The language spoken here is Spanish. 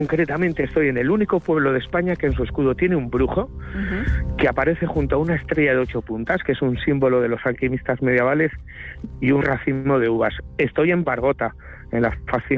Concretamente estoy en el único pueblo de España que en su escudo tiene un brujo que aparece junto a una estrella de 8 puntas, que es un símbolo de los alquimistas medievales, y un racimo de uvas. Estoy en Pargota, en la fascinante